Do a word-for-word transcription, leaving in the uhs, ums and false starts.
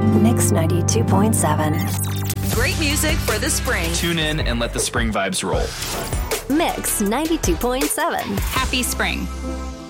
Mix ninety-two point seven. Great music for the spring. Tune in and let the spring vibes roll. Mix ninety-two point seven. Happy spring.